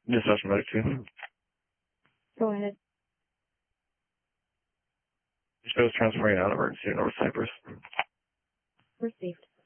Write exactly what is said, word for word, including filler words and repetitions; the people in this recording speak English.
Dispatch medic two. Go ahead. Shows transferring out emergency to North Cypress. Received.